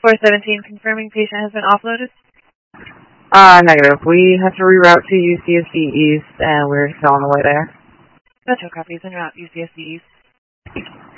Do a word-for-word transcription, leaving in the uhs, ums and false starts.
four seventeen, confirming patient has been offloaded. Uh, negative. We have to reroute to U C S D East, and we're still on the way there. Metro copies en route, U C S D East.